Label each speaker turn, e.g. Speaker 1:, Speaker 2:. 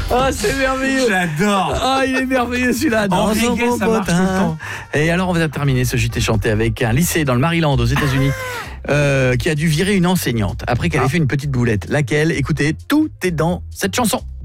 Speaker 1: Ah, c'est merveilleux.
Speaker 2: J'adore.
Speaker 1: Ah, il est merveilleux celui-là.
Speaker 2: En
Speaker 1: Dans son
Speaker 2: reggae, ça marche tout le temps.
Speaker 1: Et alors, on va terminer ce JT chanté avec un lycée dans le Maryland, aux États-Unis, qui a dû virer une enseignante après qu'elle ait fait une petite boulette. Laquelle? Écoutez, tout est dans cette chanson.